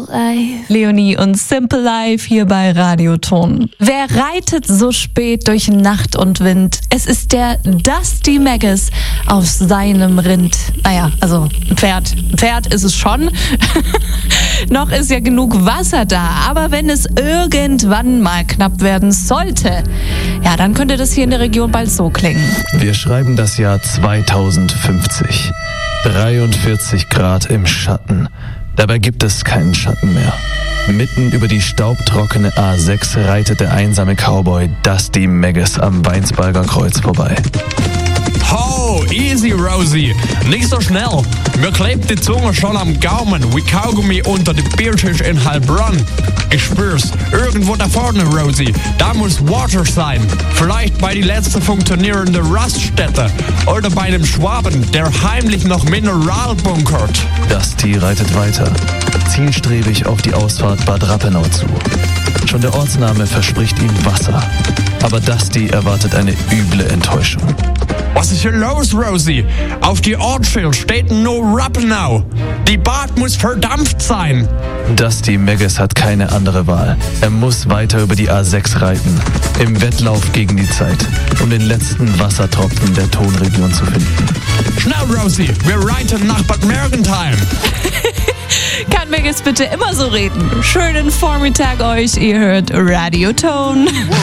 Leonie und Simple Life hier bei Radioton. Wer reitet so spät durch Nacht und Wind? Es ist der Dusty Maggis auf seinem Rind. Naja, also ein Pferd. Ein Pferd ist es schon. Noch ist ja genug Wasser da. Aber wenn es irgendwann mal knapp werden sollte, ja, dann könnte das hier in der Region bald so klingen. Wir schreiben das Jahr 2050. 43 Grad im Schatten. Dabei gibt es keinen Schatten mehr. Mitten über die staubtrockene A6 reitet der einsame Cowboy Dusty Maggis am Weinsberger Kreuz vorbei. Ho, easy Rosie, nicht so schnell. Mir klebt die Zunge schon am Gaumen, wie Kaugummi unter die Biertisch in Heilbronn. Ich spür's, irgendwo da vorne, Rosie, da muss Water sein. Vielleicht bei die letzte funktionierende Raststätte oder bei einem Schwaben, der heimlich noch Mineral bunkert. Dusty reitet weiter, zielstrebig auf die Ausfahrt Bad Rappenau zu. Schon der Ortsname verspricht ihm Wasser, aber Dusty erwartet eine üble Enttäuschung. Was ist hier los, Rosie? Auf die Ortsschild steht nur Rappenau. Die Bad muss verdampft sein. Dusty Maggis hat keine andere Wahl. Er muss weiter über die A6 reiten, im Wettlauf gegen die Zeit, um den letzten Wassertropfen der Tonregion zu finden. Schnell, Rosie, wir reiten nach Bad Mergentheim. Kann Maggis bitte immer so reden? Schönen Vormittag euch, ihr hört Radioton.